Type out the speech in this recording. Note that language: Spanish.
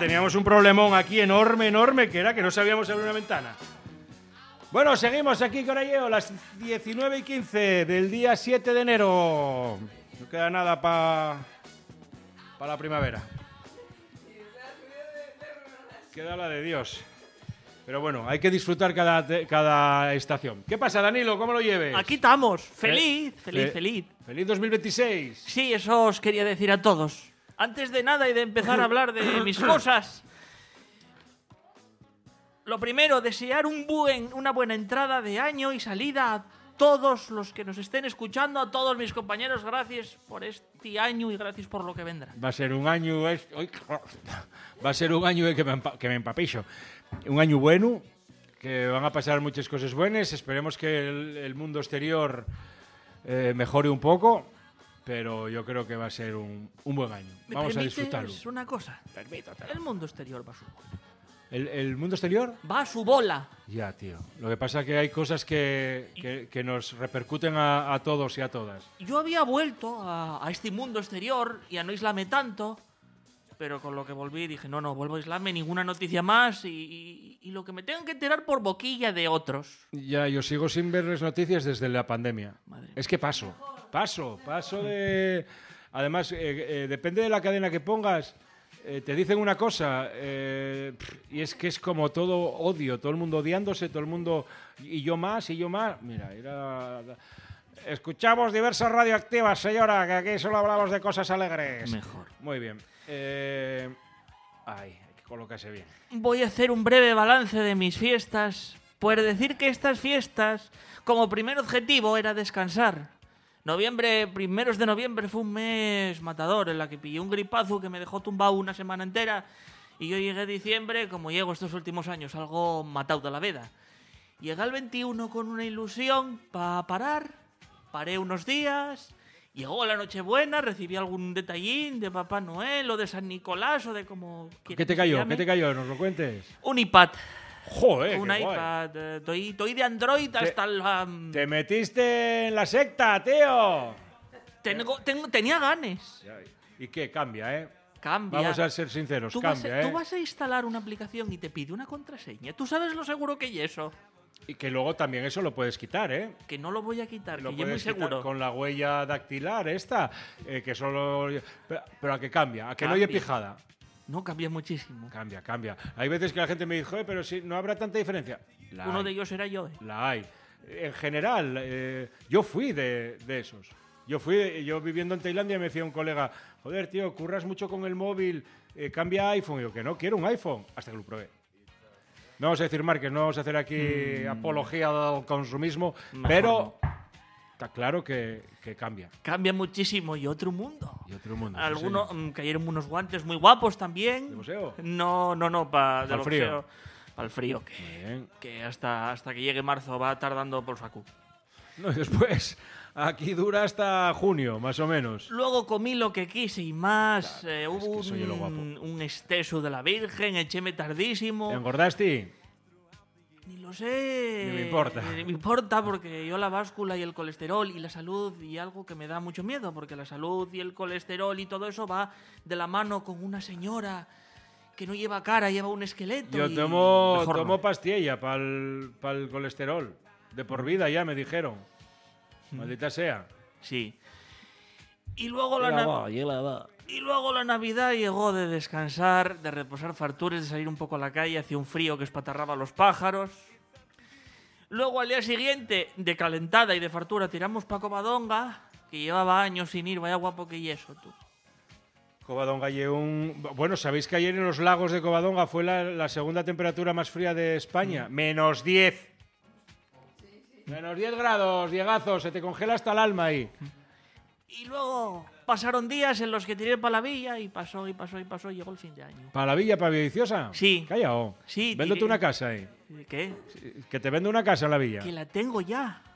teníamos un problemón aquí enorme, que era que no sabíamos abrir una ventana. Bueno, seguimos aquí con Alleo, las 19:15 del día 7 de enero. No queda nada para la primavera. Queda la de Dios. Pero bueno, hay que disfrutar cada estación. ¿Qué pasa, Danilo? ¿Cómo lo lleves? Aquí estamos. Feliz. ¡Feliz 2026! Sí, eso os quería decir a todos. Antes de nada y de empezar a hablar de mis cosas, lo primero, desear una buena entrada de año y salida a todos los que nos estén escuchando, a todos mis compañeros. Gracias por este año y gracias por lo que vendrá. Va a ser un año... Va a ser un año que me empapillo. Un año bueno, que van a pasar muchas cosas buenas. Esperemos que el mundo exterior mejore un poco, pero yo creo que va a ser un buen año. Vamos a disfrutarlo. Es una cosa. Permítatelo. El mundo exterior va a su bola. ¿El mundo exterior? Va a su bola. Ya, tío. Lo que pasa es que hay cosas que nos repercuten a todos y a todas. Yo había vuelto a este mundo exterior y a no aislarme tanto, pero con lo que volví dije, no, vuelvo a aislarme, ninguna noticia más y lo que me tengo que enterar por boquilla de otros. Ya, yo sigo sin ver las noticias desde la pandemia. Madre es que paso de... Además, depende de la cadena que pongas, te dicen una cosa y es que es como todo odio, todo el mundo odiándose, todo el mundo... Y yo más. Mira, escuchamos diversas radioactivas, señora, que aquí solo hablamos de cosas alegres. Mejor. Muy bien. Hay que colocarse bien. Voy a hacer un breve balance de mis fiestas. Pues decir que estas fiestas, como primer objetivo, era descansar. Primeros de noviembre fue un mes matador, en la que pillé un gripazo que me dejó tumbado una semana entera. Y yo llegué a diciembre, como llego estos últimos años, algo matado de la vida. Llegué al 21 con una ilusión para parar. Paré unos días. Llegó la Nochebuena, recibí algún detallín de Papá Noel o de San Nicolás o de como... ¿Qué te cayó? ¿Nos lo cuentes? Un iPad. Joder, un qué iPad. Estoy de Android hasta el... Te metiste en la secta, tío. Tenía ganas. ¿Y qué? Cambia, Cambia. Vamos a ser sinceros, Tú cambia, vas a instalar una aplicación y te pide una contraseña. ¿Tú sabes lo seguro que es eso? Y que luego también eso lo puedes quitar, Que no lo voy a quitar, lo que yo muy puedes quitar seguro. con la huella dactilar esta, que solo... Pero a que cambia, a que no Cambia. haya pijada. No, cambia muchísimo. Cambia. Hay veces que la gente me dice, joder, pero si no habrá tanta diferencia. Uno de ellos era yo. La hay. En general, yo fui de esos. Yo viviendo en Tailandia me decía un colega, joder, tío, curras mucho con el móvil, cambia a iPhone. Y yo, que no, quiero un iPhone. Hasta que lo probé. No vamos a decir marcas, no vamos a hacer aquí apología del consumismo, Mejor pero no. está claro que cambia. Cambia muchísimo y otro mundo. Algunos Cayeron unos guantes muy guapos también. ¿De museo? No, para el frío. Para el frío, que hasta que llegue marzo va tardando por saco. No, y después, aquí dura hasta junio, más o menos. Luego comí lo que quise y más. Claro, Hubo es que soy lo guapo. un exceso de la Virgen, echéme tardísimo. ¿Engordaste? Ni lo sé. Ni me importa. Ni me importa porque yo la báscula y el colesterol y la salud y algo que me da mucho miedo porque la salud y el colesterol y todo eso va de la mano con una señora que no lleva cara, lleva un esqueleto. Yo y tomo mejor no. pastilla para el colesterol. De por vida ya me dijeron. Maldita sea. Sí. Y luego la Navidad llegó de descansar, de reposar fartures, de salir un poco a la calle, hacía un frío que espatarraba a los pájaros. Luego al día siguiente, de calentada y de fartura, tiramos pa' Covadonga, que llevaba años sin ir, vaya guapo que y eso, tú. Covadonga Bueno, ¿sabéis que ayer en los lagos de Covadonga fue la segunda temperatura más fría de España? Menos 10. Menos 10 grados, Diegazo, se te congela hasta el alma ahí. Y luego pasaron días en los que tiré para la villa y pasó, y llegó el fin de año. ¿Para la villa, para Villaviciosa? Sí. Callao. Sí. Véndote una casa ahí. ¿Qué? Que te vendo una casa en la villa. Que la tengo ya.